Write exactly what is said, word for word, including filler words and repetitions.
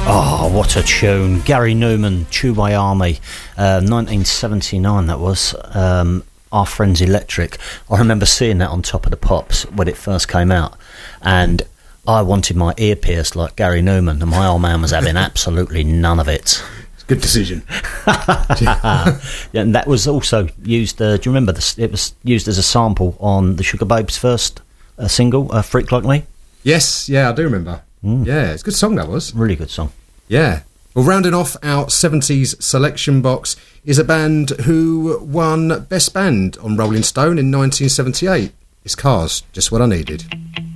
Oh, what a tune. Gary Newman, Chew My Army, uh, nineteen seventy-nine that was. Um, Our Friends Electric. I remember seeing that on Top of the Pops when it first came out, and I wanted my ear pierced like Gary Newman, and my old man was having absolutely none of it. Good decision. Yeah, and that was also used, uh, do you remember, this, it was used as a sample on the Sugar Babes' first uh, single, uh, Freak Like Me? Yes, yeah, I do remember. Mm. Yeah, it's a good song, that was. Really good song. Yeah. Well, rounding off our seventies selection box is a band who won Best Band on Rolling Stone in nineteen seventy-eight. It's Cars, Just What I Needed.